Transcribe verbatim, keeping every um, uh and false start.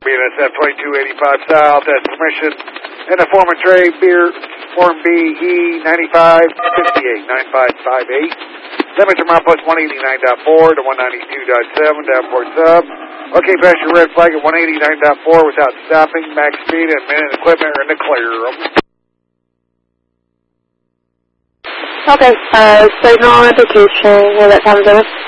B N S F twenty-two eighty-five South. That's permission and a form of trade beer, form B E ninety-five fifty-eight nine five five eight. Temperature milepost one eighty-nine point four to one ninety-two point seven, downport sub. Okay, pass your red flag at one eighty-nine point four without stopping. Max speed and men and equipment are in the clear. Okay, uh, signal indication, where that comes in.